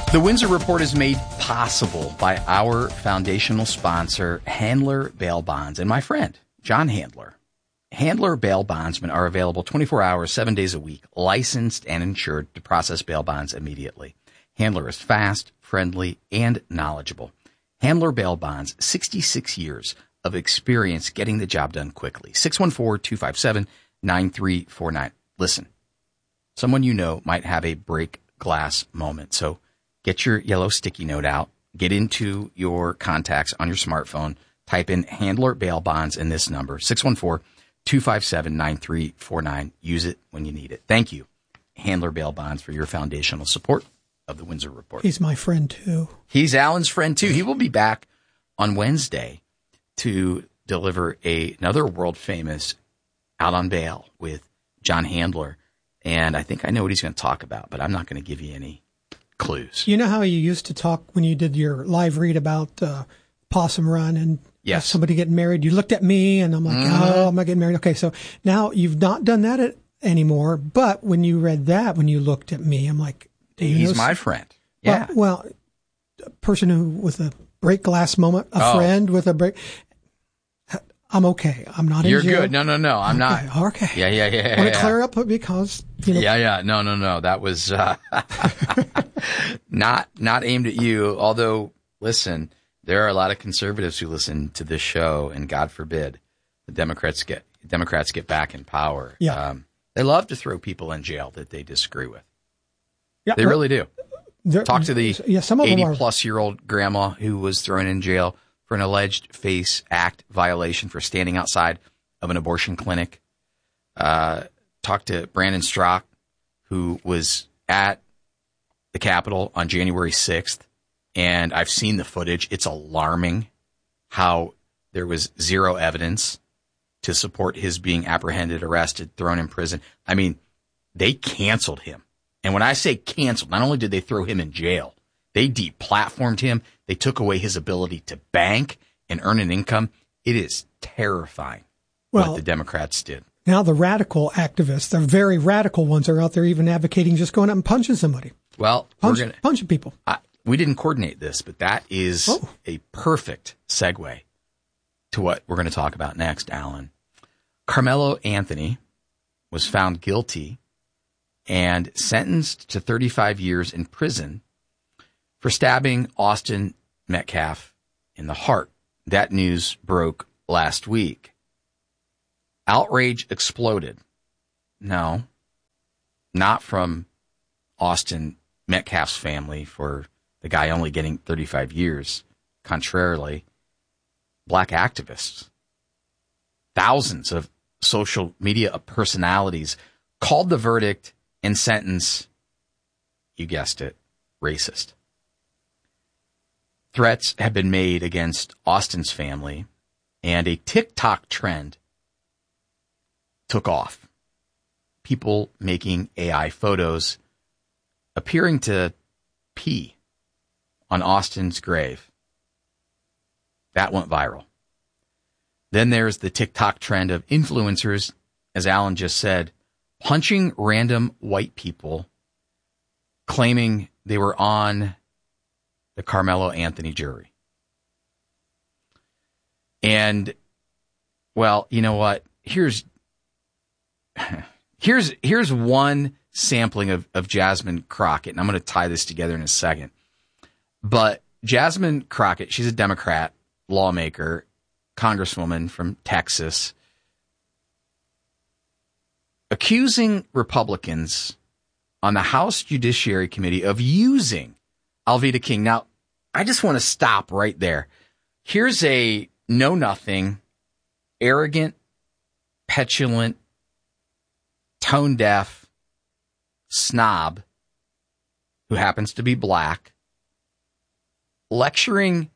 The Windsor Report is made possible by our foundational sponsor, Handler Bail Bonds, and my friend, John Handler. Handler Bail Bondsmen are available 24 hours, 7 days a week, licensed and insured to process bail bonds immediately. Handler is fast, friendly, and knowledgeable. Handler Bail Bonds, 66 years of experience getting the job done quickly. 614-257-9349. Listen, someone you know might have a break glass moment, so get your yellow sticky note out, get into your contacts on your smartphone, type in Handler Bail Bonds in this number, 614-257-9349. Use it when you need it. Thank you, Handler Bail Bonds, for your foundational support of the Windsor Report. He's my friend, too. He's Alan's friend, too. He will be back on Wednesday to deliver another world-famous Out on Bail with John Handler. And I think I know what he's going to talk about, but I'm not going to give you any clues. You know how you used to talk when you did your live read about Possum Run and somebody getting married? You looked at me and I'm like, oh, I'm not getting married. Okay, so now you've not done that anymore. But when you read that, when you looked at me, I'm like, he's my friend. Yeah. Well, a person who with a break glass moment, friend with a break. I'm okay. I'm not in jail. You're good. No, I'm not. Okay. Yeah. I want to clear up because, Yeah. No. That was not aimed at you. Although, listen, there are a lot of conservatives who listen to this show, and God forbid the Democrats get back in power. Yeah. They love to throw people in jail that they disagree with. Yeah, they really do. Talk to the some of 80-plus-year-old grandma who was thrown in jail for an alleged FACE Act violation for standing outside of an abortion clinic. Talked to Brandon Strzok, who was at the Capitol on January 6th, and I've seen the footage. It's alarming how there was zero evidence to support his being apprehended, arrested, thrown in prison. I mean, they canceled him. And when I say canceled, not only did they throw him in jail, they deplatformed him. They took away his ability to bank and earn an income. It is terrifying what the Democrats did. Now the radical activists, the very radical ones, are out there even advocating just going up and punching somebody. Well, punching people. We didn't coordinate this, but that is a perfect segue to what we're going to talk about next, Alan. Carmelo Anthony was found guilty and sentenced to 35 years in prison for stabbing Austin Metcalf in the heart. That news broke last week. Outrage exploded. No, not from Austin Metcalf's family for the guy only getting 35 years. Contrarily, black activists, thousands of social media personalities called the verdict and sentence, you guessed it, racist. Threats have been made against Austin's family, and a TikTok trend took off. People making AI photos appearing to pee on Austin's grave. That went viral. Then there's the TikTok trend of influencers, as Alan just said, punching random white people, claiming they were on the Carmelo Anthony jury. And, well, you know what? Here's one sampling of Jasmine Crockett, and I'm going to tie this together in a second. But Jasmine Crockett, she's a Democrat lawmaker, congresswoman from Texas, accusing Republicans on the House Judiciary Committee of using Alveda King. Now, I just want to stop right there. Here's a know-nothing, arrogant, petulant, tone-deaf snob who happens to be black lecturing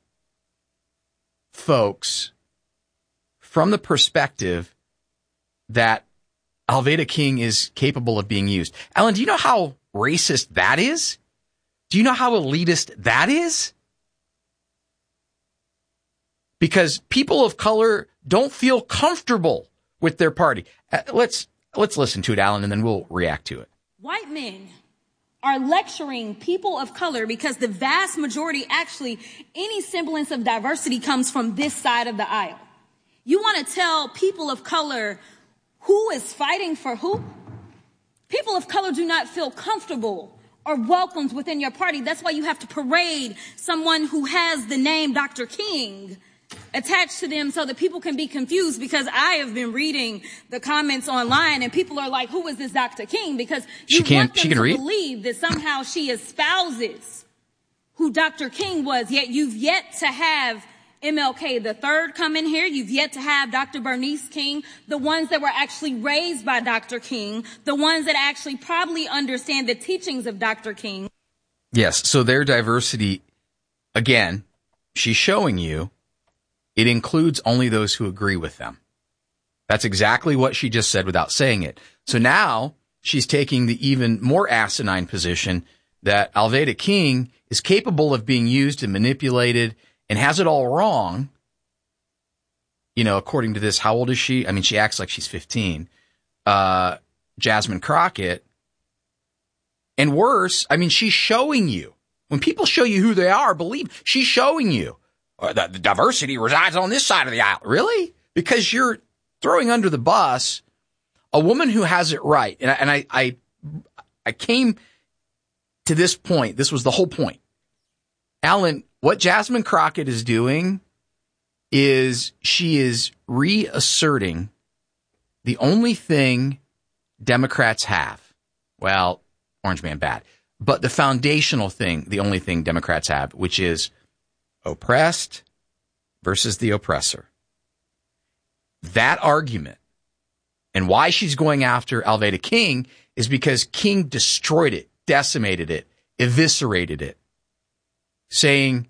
folks from the perspective that Alveda King is capable of being used. Alan, do you know how racist that is? Do you know how elitist that is? Because people of color don't feel comfortable with their party. Let's listen to it, Alan, and then we'll react to it. White men are lecturing people of color, because the vast majority, actually, any semblance of diversity comes from this side of the aisle. You want to tell people of color who is fighting for who? People of color do not feel comfortable or welcomed within your party. That's why you have to parade someone who has the name Dr. King attached to them so that people can be confused, because I have been reading the comments online and people are like, who is this Dr. King? Because you want them to believe that somehow she espouses who Dr. King was, yet you've yet to have MLK the third come in here. You've yet to have Dr. Bernice King, the ones that were actually raised by Dr. King, the ones that actually probably understand the teachings of Dr. King. Yes, so their diversity, again, she's showing you, it includes only those who agree with them. That's exactly what she just said without saying it. So now she's taking the even more asinine position that Alveda King is capable of being used and manipulated and has it all wrong. You know, according to this, how old is she? I mean, she acts like she's 15. Jasmine Crockett. And worse, I mean, she's showing you. When people show you who they are, believe she's showing you. The diversity resides on this side of the aisle. Really? Because you're throwing under the bus a woman who has it right. And I came to this point. This was the whole point. Alan, what Jasmine Crockett is doing is she is reasserting the only thing Democrats have. Well, Orange Man bad. But the foundational thing, the only thing Democrats have, which is oppressed versus the oppressor. That argument and why she's going after Alveda King is because King destroyed it, decimated it, eviscerated it, saying,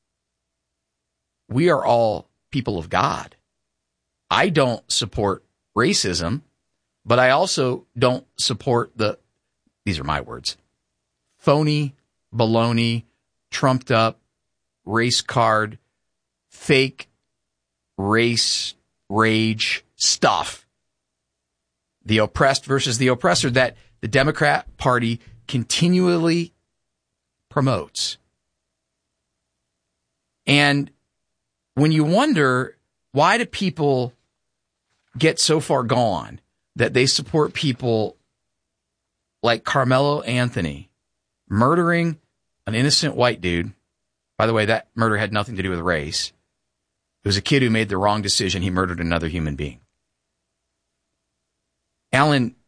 we are all people of God. I don't support racism, but I also don't support these are my words, phony, baloney, trumped up, race card, fake race rage stuff. The oppressed versus the oppressor that the Democrat Party continually promotes. And when you wonder, why do people get so far gone that they support people like Carmelo Anthony murdering an innocent white dude? By the way, that murder had nothing to do with race. It was a kid who made the wrong decision. He murdered another human being. Alan,